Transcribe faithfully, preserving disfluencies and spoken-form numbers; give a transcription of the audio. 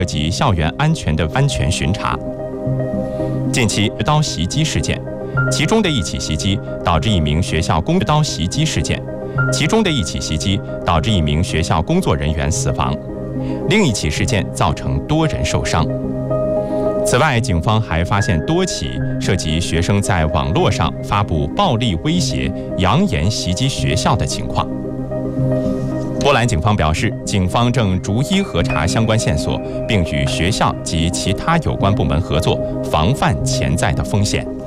涉及校园安全的安全巡查。近期持刀袭击事件，其中的一起袭击导致一名学校工刀袭击事件，其中的一起袭击导致一名学校工作人员死亡，另一起事件造成多人受伤。此外，警方还发现多起涉及学生在网络上发布暴力威胁、扬言袭击学校的情况。波兰警方表示，警方正逐一核查相关线索，并与学校及其他有关部门合作，防范潜在的风险。